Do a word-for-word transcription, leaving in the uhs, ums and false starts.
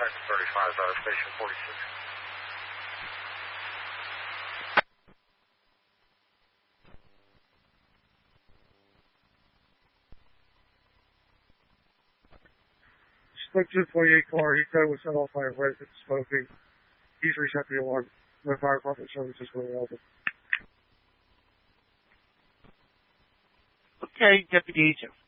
contact thirty-five, uh, station forty-six. Spoke to the twenty-eight car. He said it was set off by a resident smoking. He's reset the alarm. The fire department services were available. Okay, Deputy Agent